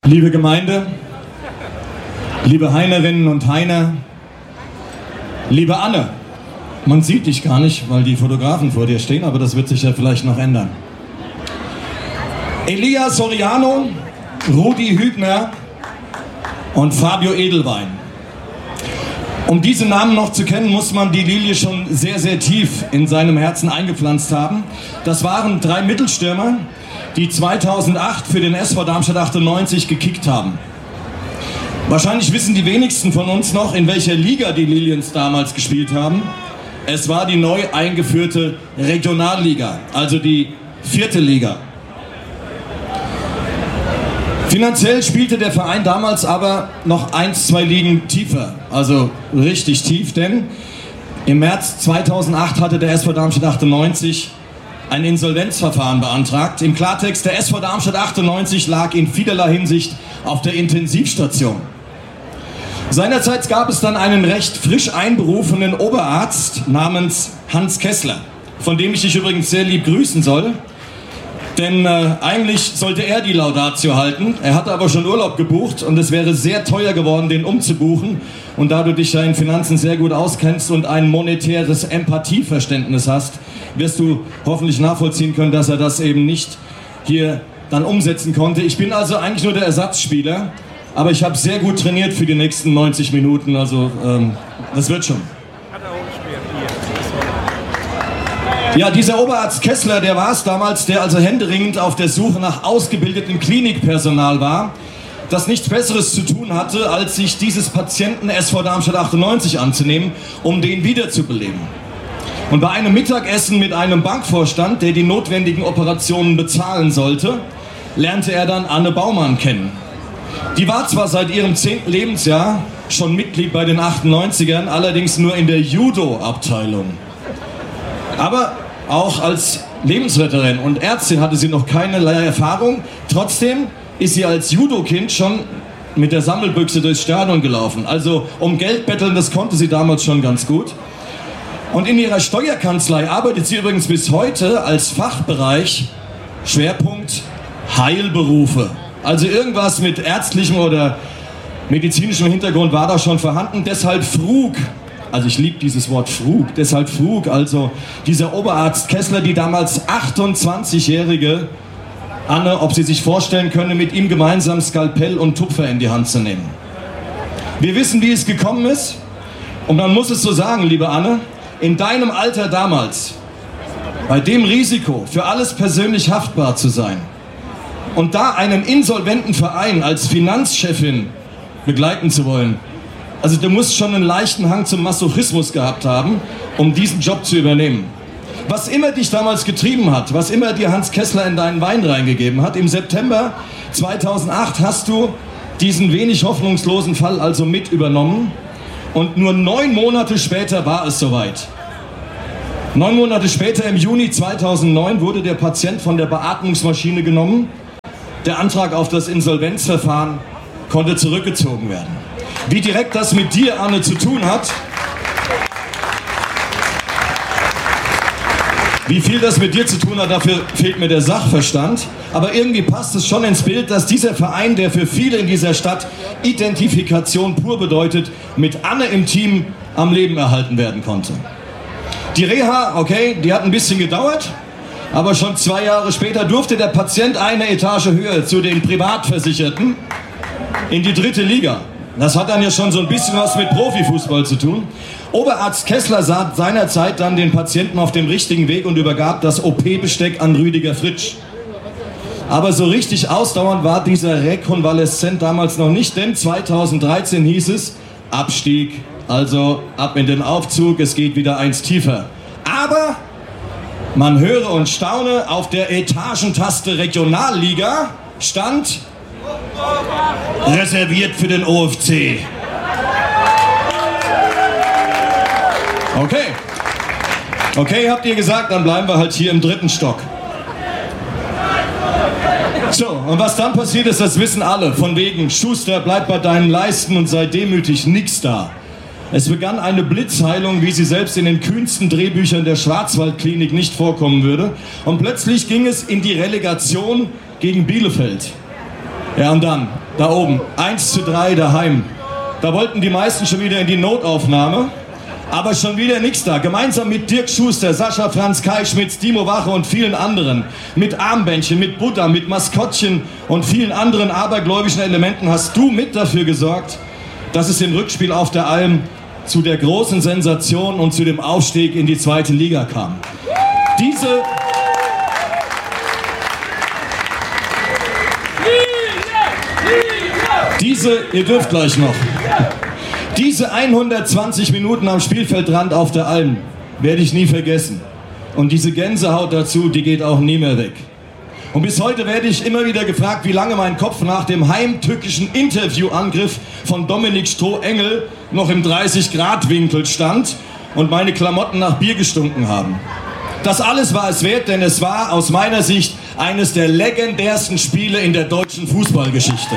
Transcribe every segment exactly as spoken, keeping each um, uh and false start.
Liebe Gemeinde, liebe Heinerinnen und Heiner, liebe Anne, man sieht dich gar nicht, weil die Fotografen vor dir stehen, aber das wird sich ja vielleicht noch ändern. Elia Soriano, Rudi Hübner und Fabio Edelwein. Um diese Namen noch zu kennen, muss man die Lilie schon sehr, sehr tief in seinem Herzen eingepflanzt haben. Das waren drei Mittelstürmer, die zweitausendacht für den S V Darmstadt achtundneunzig gekickt haben. Wahrscheinlich wissen die wenigsten von uns noch, in welcher Liga die Liliens damals gespielt haben. Es war die neu eingeführte Regionalliga, also die vierte Liga. Finanziell spielte der Verein damals aber noch eins, zwei Ligen tiefer, also richtig tief, denn im März zweitausendacht hatte der S V Darmstadt achtundneunzig ein Insolvenzverfahren beantragt. Im Klartext, der S V Darmstadt achtundneunzig lag in vielerlei Hinsicht auf der Intensivstation. Seinerzeit gab es dann einen recht frisch einberufenen Oberarzt namens Hans Kessler, von dem ich dich übrigens sehr lieb grüßen soll. Denn äh, eigentlich sollte er die Laudatio halten, er hatte aber schon Urlaub gebucht und es wäre sehr teuer geworden, den umzubuchen. Und da du dich ja in Finanzen sehr gut auskennst und ein monetäres Empathieverständnis hast, wirst du hoffentlich nachvollziehen können, dass er das eben nicht hier dann umsetzen konnte. Ich bin also eigentlich nur der Ersatzspieler, aber ich habe sehr gut trainiert für die nächsten neunzig Minuten, also ähm, das wird schon. Ja, dieser Oberarzt Kessler, der war es damals, der also händeringend auf der Suche nach ausgebildetem Klinikpersonal war, das nichts Besseres zu tun hatte, als sich dieses Patienten S V Darmstadt achtundneunzig anzunehmen, um den wiederzubeleben. Und bei einem Mittagessen mit einem Bankvorstand, der die notwendigen Operationen bezahlen sollte, lernte er dann Anne Baumann kennen. Die war zwar seit ihrem zehnten Lebensjahr schon Mitglied bei den achtundneunzigern, allerdings nur in der Judo-Abteilung. Aber auch als Lebensretterin und Ärztin hatte sie noch keinerlei Erfahrung. Trotzdem ist sie als Judo-Kind schon mit der Sammelbüchse durchs Stadion gelaufen. Also um Geld betteln, das konnte sie damals schon ganz gut. Und in ihrer Steuerkanzlei arbeitet sie übrigens bis heute als Fachbereich Schwerpunkt Heilberufe. Also irgendwas mit ärztlichem oder medizinischem Hintergrund war da schon vorhanden. Deshalb frug, also ich liebe dieses Wort frug, deshalb frug also dieser Oberarzt Kessler, die damals achtundzwanzigjährige Anne, ob sie sich vorstellen könne, mit ihm gemeinsam Skalpell und Tupfer in die Hand zu nehmen. Wir wissen, wie es gekommen ist. Und man muss es so sagen, liebe Anne, in deinem Alter damals, bei dem Risiko, für alles persönlich haftbar zu sein und da einen insolventen Verein als Finanzchefin begleiten zu wollen, also du musst schon einen leichten Hang zum Masochismus gehabt haben, um diesen Job zu übernehmen. Was immer dich damals getrieben hat, was immer dir Hans Kessler in deinen Wein reingegeben hat, im September zweitausendacht hast du diesen wenig hoffnungslosen Fall also mit übernommen. Und nur neun Monate später war es soweit. Neun Monate später, im Juni zweitausendneun, wurde der Patient von der Beatmungsmaschine genommen. Der Antrag auf das Insolvenzverfahren konnte zurückgezogen werden. Wie direkt das mit dir, Anne, zu tun hat, wie viel das mit dir zu tun hat, dafür fehlt mir der Sachverstand. Aber irgendwie passt es schon ins Bild, dass dieser Verein, der für viele in dieser Stadt Identifikation pur bedeutet, mit Anne im Team am Leben erhalten werden konnte. Die Reha, okay, die hat ein bisschen gedauert, aber schon zwei Jahre später durfte der Patient eine Etage höher zu den Privatversicherten in die dritte Liga. Das hat dann ja schon so ein bisschen was mit Profifußball zu tun. Oberarzt Kessler sah seinerzeit dann den Patienten auf dem richtigen Weg und übergab das O P-Besteck an Rüdiger Fritsch. Aber so richtig ausdauernd war dieser Rekonvaleszent damals noch nicht, denn zweitausenddreizehn hieß es Abstieg, also ab in den Aufzug, es geht wieder eins tiefer. Aber man höre und staune, auf der Etagentaste Regionalliga stand reserviert für den O F C. Okay. Okay, habt ihr gesagt, dann bleiben wir halt hier im dritten Stock. So, und was dann passiert ist, das wissen alle. Von wegen, Schuster, bleib bei deinen Leisten und sei demütig, nix da. Es begann eine Blitzheilung, wie sie selbst in den kühnsten Drehbüchern der Schwarzwaldklinik nicht vorkommen würde. Und plötzlich ging es in die Relegation gegen Bielefeld. Ja, und dann da oben, eins zu drei daheim. Da wollten die meisten schon wieder in die Notaufnahme, aber schon wieder nichts da. Gemeinsam mit Dirk Schuster, Sascha Franz, Kai Schmitz, Timo Wache und vielen anderen, mit Armbändchen, mit Butter, mit Maskottchen und vielen anderen abergläubischen Elementen hast du mit dafür gesorgt, dass es im Rückspiel auf der Alm zu der großen Sensation und zu dem Aufstieg in die zweite Liga kam. Diese Diese, ihr dürft gleich noch, diese hundertzwanzig Minuten am Spielfeldrand auf der Alm werde ich nie vergessen. Und diese Gänsehaut dazu, die geht auch nie mehr weg. Und bis heute werde ich immer wieder gefragt, wie lange mein Kopf nach dem heimtückischen Interviewangriff von Dominik Stroh-Engel noch im dreißig Grad Winkel stand und meine Klamotten nach Bier gestunken haben. Das alles war es wert, denn es war aus meiner Sicht eines der legendärsten Spiele in der deutschen Fußballgeschichte.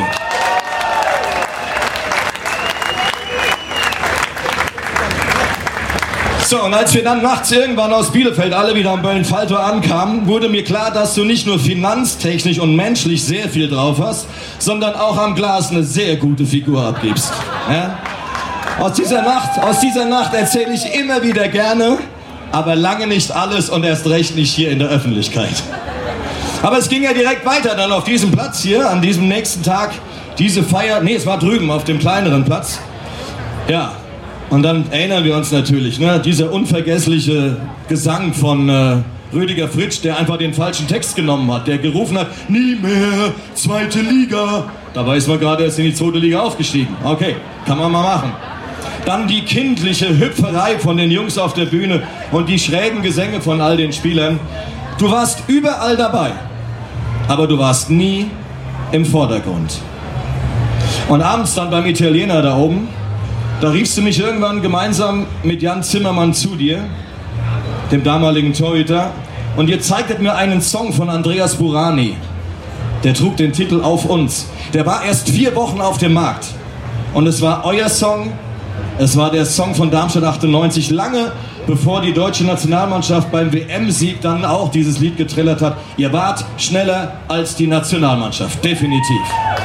So, und als wir dann nachts irgendwann aus Bielefeld alle wieder am Böllenfalltor ankamen, wurde mir klar, dass du nicht nur finanztechnisch und menschlich sehr viel drauf hast, sondern auch am Glas eine sehr gute Figur abgibst. Ja? Aus dieser Nacht, aus dieser Nacht erzähle ich immer wieder gerne, aber lange nicht alles und erst recht nicht hier in der Öffentlichkeit. Aber es ging ja direkt weiter dann auf diesem Platz hier, an diesem nächsten Tag, diese Feier, nee, es war drüben auf dem kleineren Platz. Ja. Und dann erinnern wir uns natürlich, ne, dieser unvergessliche Gesang von äh, Rüdiger Fritsch, der einfach den falschen Text genommen hat, der gerufen hat, nie mehr zweite Liga. Dabei ist man gerade erst in die zweite Liga aufgestiegen. Okay, kann man mal machen. Dann die kindliche Hüpferei von den Jungs auf der Bühne und die schrägen Gesänge von all den Spielern. Du warst überall dabei, aber du warst nie im Vordergrund. Und abends dann beim Italiener da oben, da riefst du mich irgendwann gemeinsam mit Jan Zimmermann zu dir, dem damaligen Torhüter, und ihr zeigtet mir einen Song von Andreas Burani. Der trug den Titel Auf uns. Der war erst vier Wochen auf dem Markt. Und es war euer Song, es war der Song von Darmstadt achtundneunzig, lange bevor die deutsche Nationalmannschaft beim W M-Sieg dann auch dieses Lied getrillert hat. Ihr wart schneller als die Nationalmannschaft, definitiv.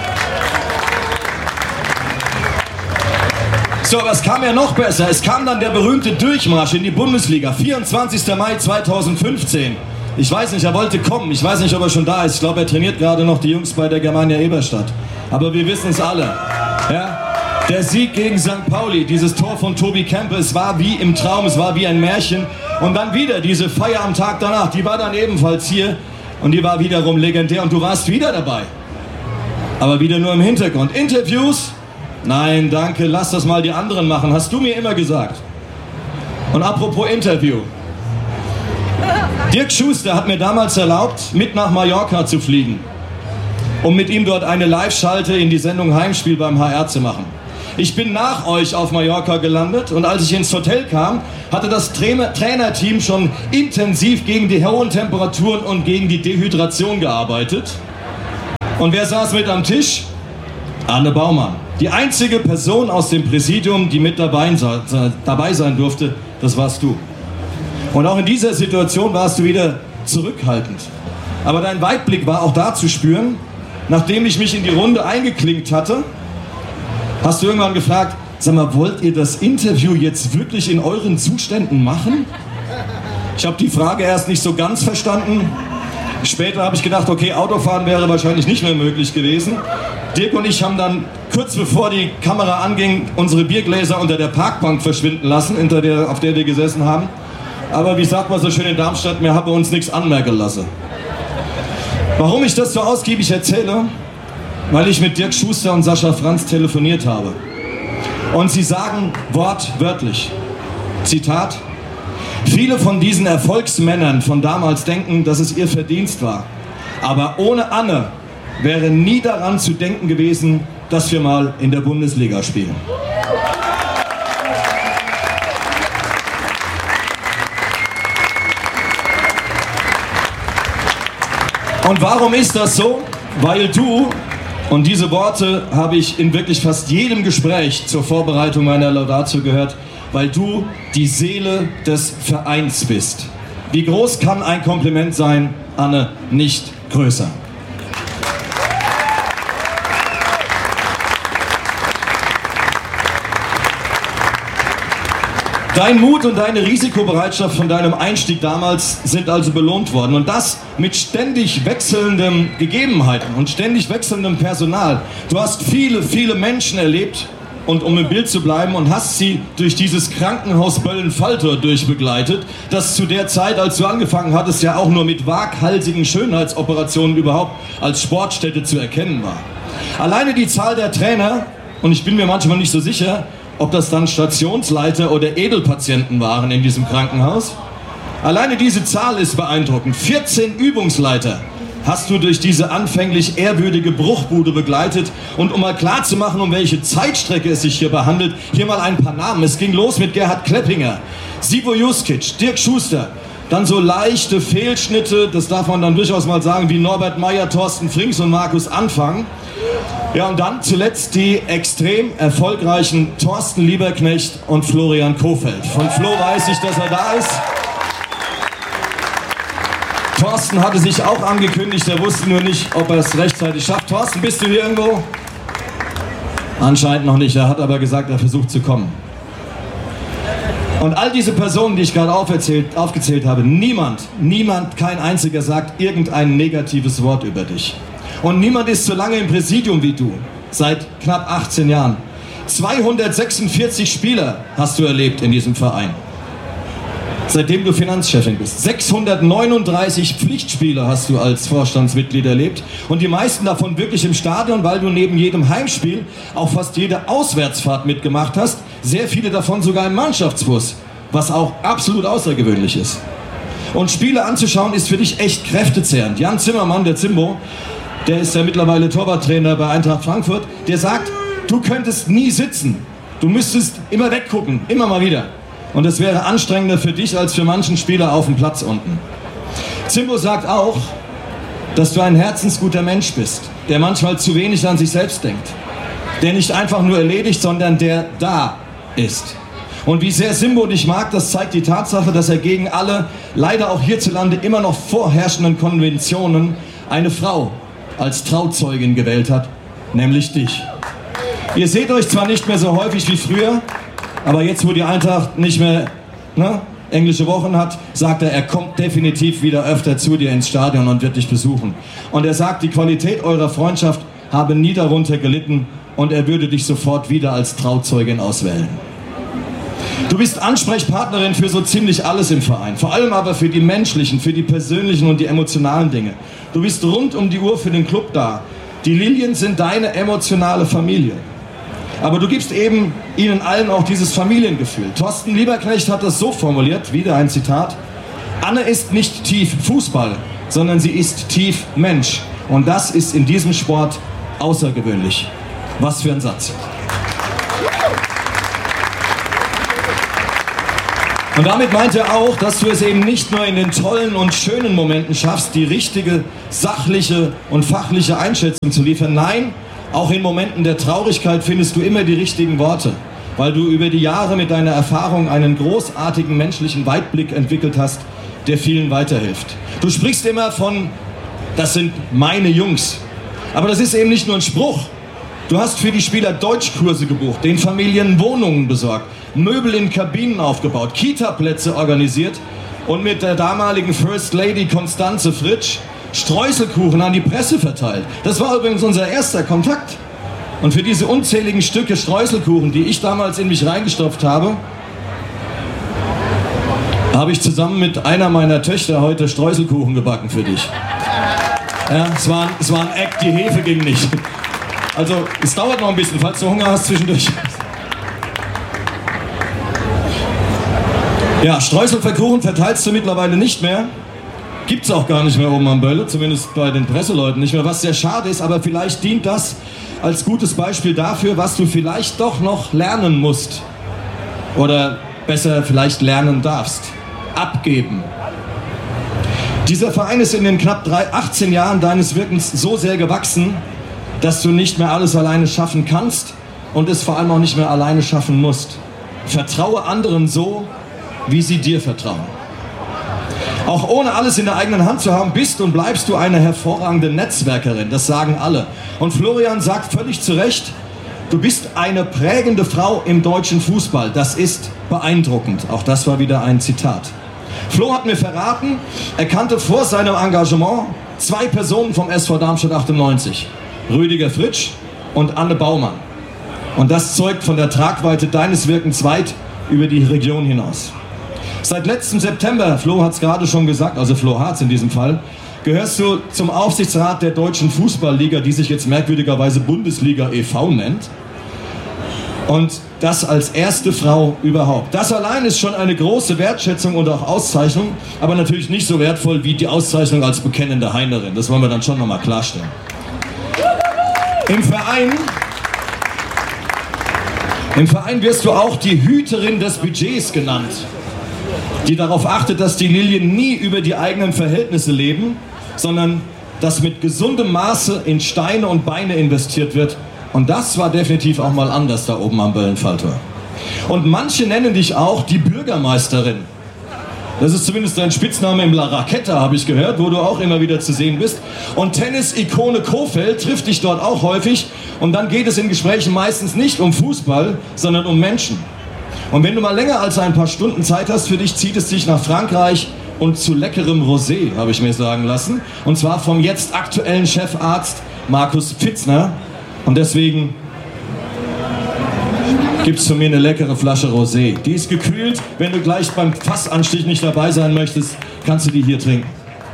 So, aber es kam ja noch besser. Es kam dann der berühmte Durchmarsch in die Bundesliga, vierundzwanzigster Mai zweitausendfünfzehn. Ich weiß nicht, er wollte kommen. Ich weiß nicht, ob er schon da ist. Ich glaube, er trainiert gerade noch die Jungs bei der Germania Eberstadt. Aber wir wissen es alle. Ja? Der Sieg gegen Sankt Pauli, dieses Tor von Tobi Kempe, es war wie im Traum, es war wie ein Märchen. Und dann wieder diese Feier am Tag danach, die war dann ebenfalls hier. Und die war wiederum legendär. Und du warst wieder dabei. Aber wieder nur im Hintergrund. Interviews? Nein, danke, lass das mal die anderen machen, hast du mir immer gesagt. Und apropos Interview. Dirk Schuster hat mir damals erlaubt, mit nach Mallorca zu fliegen, um mit ihm dort eine Live-Schalte in die Sendung Heimspiel beim H R zu machen. Ich bin nach euch auf Mallorca gelandet und als ich ins Hotel kam, hatte das Trainer- Trainerteam schon intensiv gegen die hohen Temperaturen und gegen die Dehydration gearbeitet. Und wer saß mit am Tisch? Arne Baumann. Die einzige Person aus dem Präsidium, die mit dabei, dabei sein durfte, das warst du. Und auch in dieser Situation warst du wieder zurückhaltend. Aber dein Weitblick war auch da zu spüren. Nachdem ich mich in die Runde eingeklinkt hatte, hast du irgendwann gefragt, sag mal, wollt ihr das Interview jetzt wirklich in euren Zuständen machen? Ich habe die Frage erst nicht so ganz verstanden. Später habe ich gedacht, okay, Autofahren wäre wahrscheinlich nicht mehr möglich gewesen. Dirk und ich haben dann kurz bevor die Kamera anging, unsere Biergläser unter der Parkbank verschwinden lassen, hinter der, auf der wir gesessen haben. Aber wie sagt man so schön in Darmstadt, wir haben uns nichts anmerken lassen. Warum ich das so ausgiebig erzähle? Weil ich mit Dirk Schuster und Sascha Franz telefoniert habe. Und sie sagen wortwörtlich, Zitat, viele von diesen Erfolgsmännern von damals denken, dass es ihr Verdienst war. Aber ohne Anne wäre nie daran zu denken gewesen, dass wir mal in der Bundesliga spielen. Und warum ist das so? Weil du, und diese Worte habe ich in wirklich fast jedem Gespräch zur Vorbereitung meiner Laudatio gehört, weil du die Seele des Vereins bist. Wie groß kann ein Kompliment sein, Anne, nicht größer. Dein Mut und deine Risikobereitschaft von deinem Einstieg damals sind also belohnt worden. Und das mit ständig wechselnden Gegebenheiten und ständig wechselndem Personal. Du hast viele, viele Menschen erlebt, und um im Bild zu bleiben, und hast sie durch dieses Krankenhaus Böllen-Falter durchbegleitet, das zu der Zeit, als du angefangen hattest, ja auch nur mit waghalsigen Schönheitsoperationen überhaupt als Sportstätte zu erkennen war. Alleine die Zahl der Trainer, und ich bin mir manchmal nicht so sicher, ob das dann Stationsleiter oder Edelpatienten waren in diesem Krankenhaus. Alleine diese Zahl ist beeindruckend. vierzehn Übungsleiter hast du durch diese anfänglich ehrwürdige Bruchbude begleitet. Und um mal klar zu machen, um welche Zeitstrecke es sich hierbei handelt, hier mal ein paar Namen. Es ging los mit Gerhard Kleppinger, Sivo Juskic, Dirk Schuster, dann so leichte Fehlschnitte, das darf man dann durchaus mal sagen, wie Norbert Meyer, Thorsten Frings und Markus Anfang. Ja, und dann zuletzt die extrem erfolgreichen Thorsten Lieberknecht und Florian Kofeld. Von Flo weiß ich, dass er da ist. Thorsten hatte sich auch angekündigt, er wusste nur nicht, ob er es rechtzeitig schafft. Thorsten, bist du hier irgendwo? Anscheinend noch nicht, er hat aber gesagt, er versucht zu kommen. Und all diese Personen, die ich gerade aufgezählt habe, niemand, niemand, kein einziger sagt irgendein negatives Wort über dich. Und niemand ist so lange im Präsidium wie du, seit knapp achtzehn Jahren. zweihundertsechsundvierzig Spieler hast du erlebt in diesem Verein, seitdem du Finanzchefin bist. sechshundertneununddreißig Pflichtspiele hast du als Vorstandsmitglied erlebt und die meisten davon wirklich im Stadion, weil du neben jedem Heimspiel auch fast jede Auswärtsfahrt mitgemacht hast, sehr viele davon sogar im Mannschaftsbus, was auch absolut außergewöhnlich ist. Und Spiele anzuschauen ist für dich echt kräftezehrend. Jan Zimmermann, der Zimbo, der ist ja mittlerweile Torwarttrainer bei Eintracht Frankfurt, der sagt, du könntest nie sitzen, du müsstest immer weggucken, immer mal wieder. Und es wäre anstrengender für dich als für manchen Spieler auf dem Platz unten. Zimbo sagt auch, dass du ein herzensguter Mensch bist, der manchmal zu wenig an sich selbst denkt, der nicht einfach nur erledigt, sondern der da ist. Und wie sehr Zimbo dich mag, das zeigt die Tatsache, dass er gegen alle, leider auch hierzulande immer noch vorherrschenden Konventionen, eine Frau als Trauzeugin gewählt hat, nämlich dich. Ihr seht euch zwar nicht mehr so häufig wie früher, aber jetzt, wo die Eintracht nicht mehr ne, englische Wochen hat, sagt er, er kommt definitiv wieder öfter zu dir ins Stadion und wird dich besuchen. Und er sagt, die Qualität eurer Freundschaft habe nie darunter gelitten und er würde dich sofort wieder als Trauzeugin auswählen. Du bist Ansprechpartnerin für so ziemlich alles im Verein, vor allem aber für die menschlichen, für die persönlichen und die emotionalen Dinge. Du bist rund um die Uhr für den Club da. Die Lilien sind deine emotionale Familie. Aber du gibst eben ihnen allen auch dieses Familiengefühl. Thorsten Lieberknecht hat das so formuliert, wieder ein Zitat: Anne ist nicht tief Fußball, sondern sie ist tief Mensch. Und das ist in diesem Sport außergewöhnlich. Was für ein Satz. Und damit meint er auch, dass du es eben nicht nur in den tollen und schönen Momenten schaffst, die richtige, sachliche und fachliche Einschätzung zu liefern. Nein, auch in Momenten der Traurigkeit findest du immer die richtigen Worte, weil du über die Jahre mit deiner Erfahrung einen großartigen menschlichen Weitblick entwickelt hast, der vielen weiterhilft. Du sprichst immer von, das sind meine Jungs. Aber das ist eben nicht nur ein Spruch. Du hast für die Spieler Deutschkurse gebucht, den Familien Wohnungen besorgt, Möbel in Kabinen aufgebaut, Kita-Plätze organisiert und mit der damaligen First Lady Constanze Fritsch Streuselkuchen an die Presse verteilt. Das war übrigens unser erster Kontakt. Und für diese unzähligen Stücke Streuselkuchen, die ich damals in mich reingestopft habe, habe ich zusammen mit einer meiner Töchter heute Streuselkuchen gebacken für dich. Ja, es war, es war ein Act, die Hefe ging nicht. Also, es dauert noch ein bisschen, falls du Hunger hast zwischendurch. Ja, Streuselkuchen verteilst du mittlerweile nicht mehr. Gibt's auch gar nicht mehr oben am Bölle, zumindest bei den Presseleuten nicht mehr, was sehr schade ist, aber vielleicht dient das als gutes Beispiel dafür, was du vielleicht doch noch lernen musst. Oder besser vielleicht lernen darfst. Abgeben. Dieser Verein ist in den knapp achtzehn Jahren deines Wirkens so sehr gewachsen, dass du nicht mehr alles alleine schaffen kannst und es vor allem auch nicht mehr alleine schaffen musst. Vertraue anderen so, wie sie dir vertrauen. Auch ohne alles in der eigenen Hand zu haben, bist und bleibst du eine hervorragende Netzwerkerin, das sagen alle. Und Florian sagt völlig zu Recht, Du bist eine prägende Frau im deutschen Fußball. Das ist beeindruckend. Auch das war wieder ein Zitat. Flo hat mir verraten, er kannte vor seinem Engagement zwei Personen vom S V Darmstadt achtundneunzig. Rüdiger Fritsch und Anne Baumann. Und das zeugt von der Tragweite deines Wirkens weit über die Region hinaus. Seit letztem September, Flo hat es gerade schon gesagt, also Flo Harz in diesem Fall, gehörst du zum Aufsichtsrat der Deutschen Fußballliga, die sich jetzt merkwürdigerweise Bundesliga e V nennt. Und das als erste Frau überhaupt. Das allein ist schon eine große Wertschätzung und auch Auszeichnung, aber natürlich nicht so wertvoll wie die Auszeichnung als bekennende Heinerin. Das wollen wir dann schon nochmal klarstellen. Im Verein, Im Verein wirst du auch die Hüterin des Budgets genannt, die darauf achtet, dass die Lilien nie über die eigenen Verhältnisse leben, sondern dass mit gesundem Maße in Steine und Beine investiert wird. Und das war definitiv auch mal anders da oben am Böllenfalltor. Und manche nennen dich auch die Bürgermeisterin. Das ist zumindest dein Spitzname im La Raqueta, habe ich gehört, wo du auch immer wieder zu sehen bist. Und Tennis-Ikone Kofeld trifft dich dort auch häufig. Und dann geht es in Gesprächen meistens nicht um Fußball, sondern um Menschen. Und wenn du mal länger als ein paar Stunden Zeit hast für dich, zieht es dich nach Frankreich und zu leckerem Rosé, habe ich mir sagen lassen. Und zwar vom jetzt aktuellen Chefarzt Markus Pfitzner. Und deswegen gibt es von mir eine leckere Flasche Rosé. Die ist gekühlt. Wenn du gleich beim Fassanstich nicht dabei sein möchtest, kannst du die hier trinken.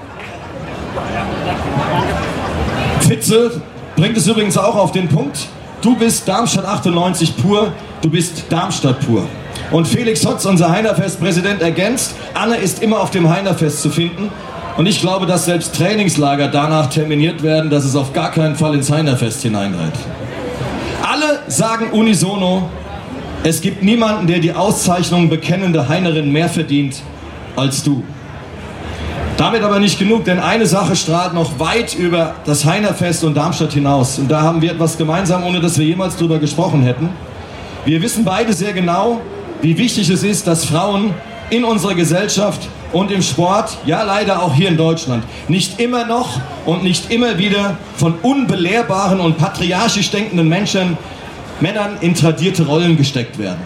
Pfitze bringt es übrigens auch auf den Punkt. Du bist Darmstadt achtundneunzig pur, du bist Darmstadt pur. Und Felix Hotz, unser Heinerfest-Präsident, ergänzt, Anne ist immer auf dem Heinerfest zu finden. Und ich glaube, dass selbst Trainingslager danach terminiert werden, dass es auf gar keinen Fall ins Heinerfest hineinreiht. Alle sagen unisono, es gibt niemanden, der die Auszeichnung bekennende Heinerin mehr verdient als du. Damit aber nicht genug, denn eine Sache strahlt noch weit über das Heinerfest und Darmstadt hinaus. Und da haben wir etwas gemeinsam, ohne dass wir jemals drüber gesprochen hätten. Wir wissen beide sehr genau, wie wichtig es ist, dass Frauen in unserer Gesellschaft und im Sport, ja leider auch hier in Deutschland, nicht immer noch und nicht immer wieder von unbelehrbaren und patriarchisch denkenden Menschen, Männern in tradierte Rollen gesteckt werden.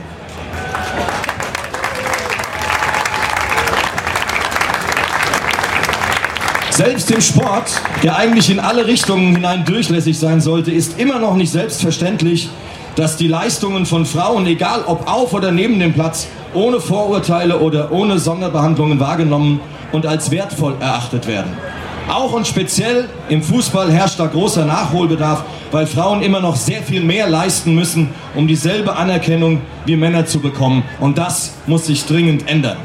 Selbst im Sport, der eigentlich in alle Richtungen hinein durchlässig sein sollte, ist immer noch nicht selbstverständlich, dass die Leistungen von Frauen, egal ob auf oder neben dem Platz, ohne Vorurteile oder ohne Sonderbehandlungen wahrgenommen und als wertvoll erachtet werden. Auch und speziell im Fußball herrscht da großer Nachholbedarf, weil Frauen immer noch sehr viel mehr leisten müssen, um dieselbe Anerkennung wie Männer zu bekommen. Und das muss sich dringend ändern.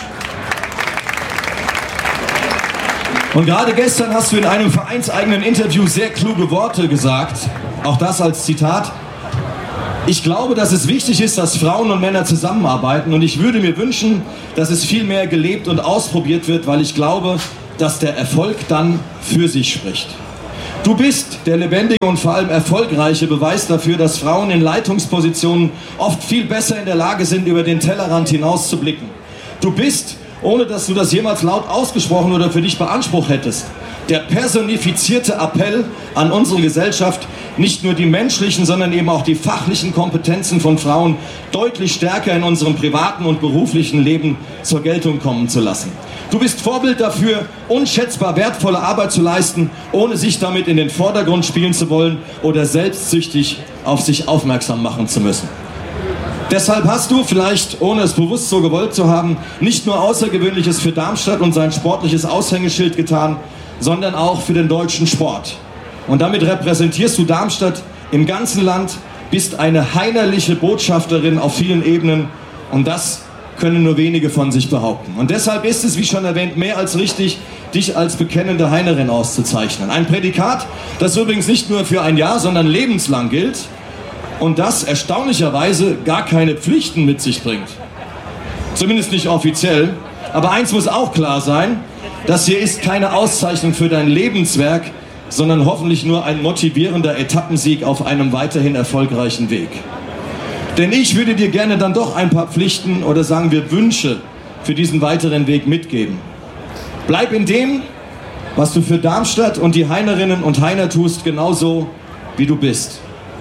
Und gerade gestern hast du in einem vereinseigenen Interview sehr kluge Worte gesagt, auch das als Zitat. Ich glaube, dass es wichtig ist, dass Frauen und Männer zusammenarbeiten und ich würde mir wünschen, dass es viel mehr gelebt und ausprobiert wird, weil ich glaube, dass der Erfolg dann für sich spricht. Du bist der lebendige und vor allem erfolgreiche Beweis dafür, dass Frauen in Leitungspositionen oft viel besser in der Lage sind, über den Tellerrand hinaus zu blicken. Du bist, ohne dass du das jemals laut ausgesprochen oder für dich beansprucht hättest, der personifizierte Appell an unsere Gesellschaft, nicht nur die menschlichen, sondern eben auch die fachlichen Kompetenzen von Frauen deutlich stärker in unserem privaten und beruflichen Leben zur Geltung kommen zu lassen. Du bist Vorbild dafür, unschätzbar wertvolle Arbeit zu leisten, ohne sich damit in den Vordergrund spielen zu wollen oder selbstsüchtig auf sich aufmerksam machen zu müssen. Deshalb hast du, vielleicht ohne es bewusst so gewollt zu haben, nicht nur Außergewöhnliches für Darmstadt und sein sportliches Aushängeschild getan, sondern auch für den deutschen Sport. Und damit repräsentierst du Darmstadt im ganzen Land, bist eine heinerliche Botschafterin auf vielen Ebenen und das können nur wenige von sich behaupten. Und deshalb ist es, wie schon erwähnt, mehr als richtig, dich als bekennende Heinerin auszuzeichnen. Ein Prädikat, das übrigens nicht nur für ein Jahr, sondern lebenslang gilt und das erstaunlicherweise gar keine Pflichten mit sich bringt. Zumindest nicht offiziell. Aber eins muss auch klar sein, das hier ist keine Auszeichnung für dein Lebenswerk, sondern hoffentlich nur ein motivierender Etappensieg auf einem weiterhin erfolgreichen Weg. Denn ich würde dir gerne dann doch ein paar Pflichten oder sagen wir Wünsche für diesen weiteren Weg mitgeben. Bleib in dem, was du für Darmstadt und die Heinerinnen und Heiner tust, genauso wie du bist.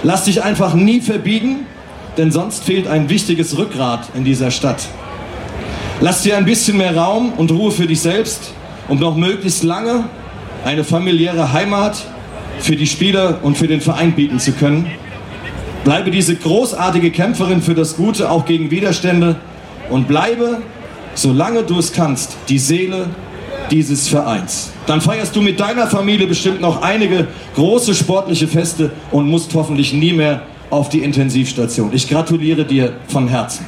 Lass dich einfach nie verbiegen, denn sonst fehlt ein wichtiges Rückgrat in dieser Stadt. Lass dir ein bisschen mehr Raum und Ruhe für dich selbst, um noch möglichst lange eine familiäre Heimat für die Spieler und für den Verein bieten zu können. Bleibe diese großartige Kämpferin für das Gute, auch gegen Widerstände, und bleibe, solange du es kannst, die Seele dieses Vereins. Dann feierst du mit deiner Familie bestimmt noch einige große sportliche Feste und musst hoffentlich nie mehr auf die Intensivstation. Ich gratuliere dir von Herzen.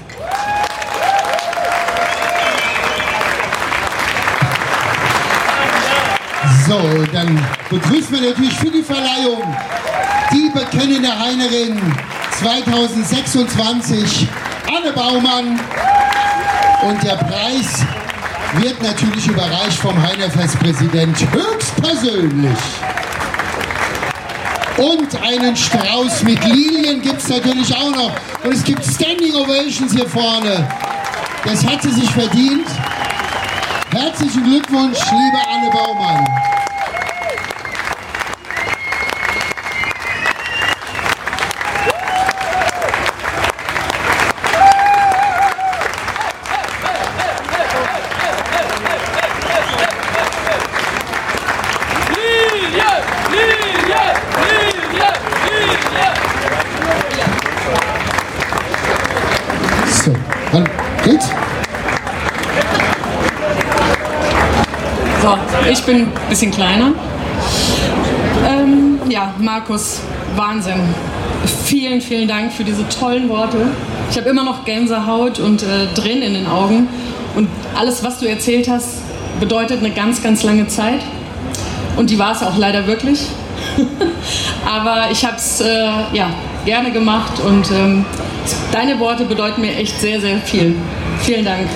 So, dann begrüßen wir natürlich für die Verleihung die bekennende Heinerin zweitausendsechsundzwanzig, Anne Baumann. Und der Preis wird natürlich überreicht vom Heinerfestpräsident höchstpersönlich. Und einen Strauß mit Lilien gibt es natürlich auch noch. Und es gibt Standing Ovations hier vorne. Das hat sie sich verdient. Herzlichen Glückwunsch, liebe Anne Baumann. So, dann geht's. So, ich bin ein bisschen kleiner. Ähm, ja, Markus, Wahnsinn. Vielen, vielen Dank für diese tollen Worte. Ich habe immer noch Gänsehaut und äh, Tränen in den Augen. Und alles, was du erzählt hast, bedeutet eine ganz, ganz lange Zeit. Und die war es auch leider wirklich. Aber ich habe es äh, ja, gerne gemacht und ähm, deine Worte bedeuten mir echt sehr, sehr viel. Vielen Dank.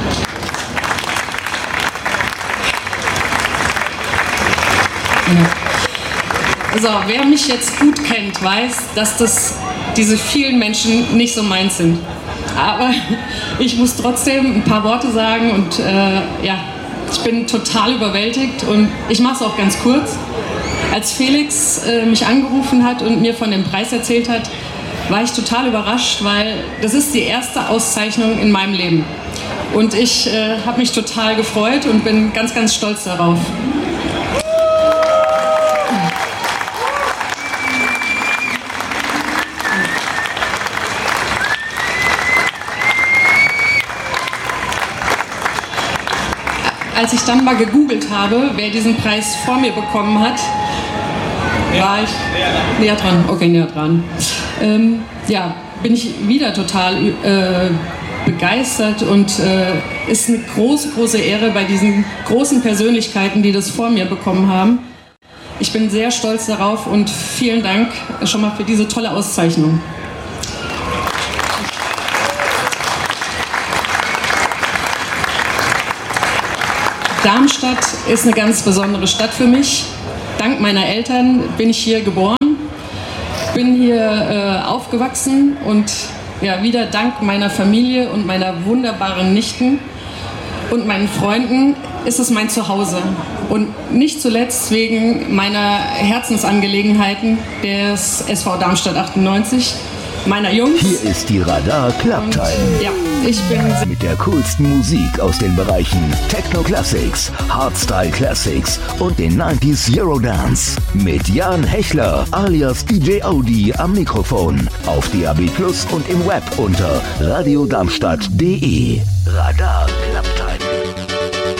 So, wer mich jetzt gut kennt, weiß, dass das, diese vielen Menschen nicht so meins sind. Aber ich muss trotzdem ein paar Worte sagen und äh, ja, ich bin total überwältigt und ich mache es auch ganz kurz. Als Felix äh, mich angerufen hat und mir von dem Preis erzählt hat, war ich total überrascht, weil das ist die erste Auszeichnung in meinem Leben. Und ich äh, habe mich total gefreut und bin ganz, ganz stolz darauf. Als ich dann mal gegoogelt habe, wer diesen Preis vor mir bekommen hat, war ich näher dran. Okay, näher dran. Ähm, ja, bin ich wieder total äh, begeistert und äh, ist eine große, große Ehre bei diesen großen Persönlichkeiten, die das vor mir bekommen haben. Ich bin sehr stolz darauf und vielen Dank schon mal für diese tolle Auszeichnung. Darmstadt ist eine ganz besondere Stadt für mich. Dank meiner Eltern bin ich hier geboren, bin hier äh, aufgewachsen und ja, wieder dank meiner Familie und meiner wunderbaren Nichten und meinen Freunden ist es mein Zuhause. Und nicht zuletzt wegen meiner Herzensangelegenheiten des S V Darmstadt achtundneunzig, meiner Jungs. Hier ist die Radar Club Time. Ja, ich bin mit der coolsten Musik aus den Bereichen Techno Classics, Hardstyle Classics und den neunziger Eurodance. Mit Jan Hechler alias D J Audi am Mikrofon. Auf D A B Plus und im Web unter radiodarmstadt punkt de. Radar Club Time.